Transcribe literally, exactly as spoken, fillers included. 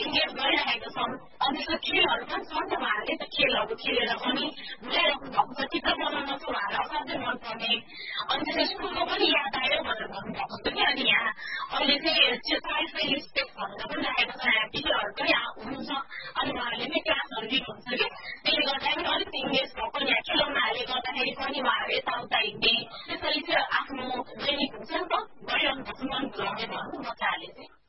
engage गरिरहेका छौँ अनि त्यसको खेलहरू पनि छन् उहाँहरूले त्यो खेलहरू खेलेर पनि भुलिरहेको भएको छ चित्र बनाउन चाहिँ उहाँहरूलाई असाध्यै मनपर्ने अनि त्यसरी स्कुलको पनि याद आयो भनेर भन्नुभएको छ कि अनि यहाँ अहिले चाहिँ चाइल्ड फ्रेन्डली स्पेस भनेर पनि राखेको छ यहाँ टिचरहरू पनि हुनुहुन्छ अनि उहाँहरूले नै क्लासहरू लिनुहुन्छ कि त्यसले गर्दा पनि अलिक इन्गेज भएको यहाँ खेलौनाहरूले गर्दाखेरि पनि उहाँहरू यताउता हिँड्ने त्यसरी चाहिँ आफ्नो दैनिक हुन्छ नि त गरिरहनु भएको मन भुलाउने भन्नु बच्चाहरूले चाहिँ